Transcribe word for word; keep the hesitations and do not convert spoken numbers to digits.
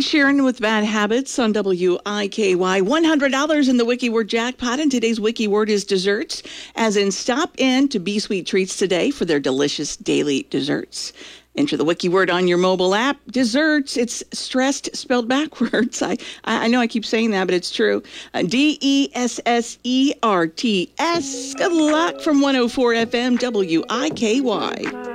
Ed Sheeran with Bad Habits on W I K Y. one hundred dollars in the Wiki Word jackpot, and today's Wiki Word is desserts, as in stop in to Be Sweet Treats today for their delicious daily desserts. Enter the Wiki Word on your mobile app. Desserts, it's stressed, spelled backwards. I, I know I keep saying that, but it's true. Uh, D E S S E R T S. Good luck from one oh four F M W I K Y.